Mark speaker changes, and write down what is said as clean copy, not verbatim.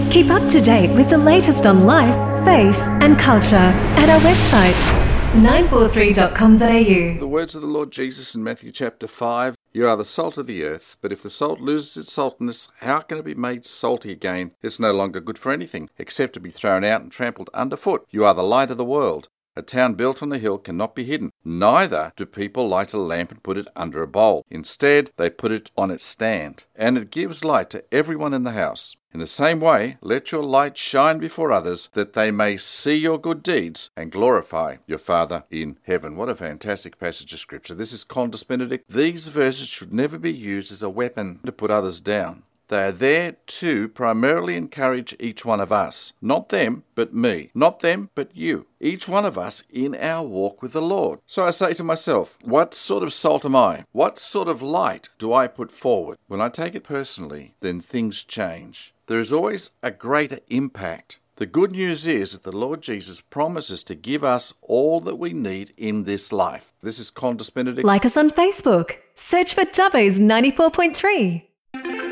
Speaker 1: Keep up to date with the latest on life, faith and culture at our website 943.com.au.
Speaker 2: The words of the Lord Jesus in Matthew chapter 5, "You are the salt of the earth, but if the salt loses its saltiness, how can it be made salty again? It's no longer good for anything, except to be thrown out and trampled underfoot. You are the light of the world. A town built on a hill cannot be hidden. Neither do people light a lamp and put it under a bowl. Instead, they put it on its stand, and it gives light to everyone in the house. In the same way, let your light shine before others, that they may see your good deeds and glorify your Father in heaven." What a fantastic passage of Scripture. This is Qantas Benedict. These verses should never be used as a weapon to put others down. They are there to primarily encourage each one of us. Not them, but me. Not them, but you. Each one of us in our walk with the Lord. So I say to myself, what sort of salt am I? What sort of light do I put forward? When I take it personally, then things change. There is always a greater impact. The good news is that the Lord Jesus promises to give us all that we need in this life. This is Qantas Benedict.
Speaker 1: Like us on Facebook. Search for Dubbo's 94.3.